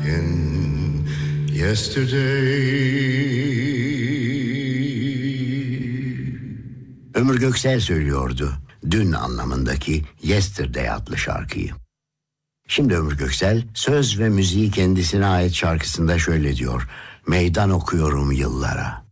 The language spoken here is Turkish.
in yesterday. Ömür Göksel söylüyordu dün anlamındaki Yesterday adlı şarkıyı. Şimdi Ömür Göksel söz ve müziği kendisine ait şarkısında şöyle diyor: meydan okuyorum yıllara.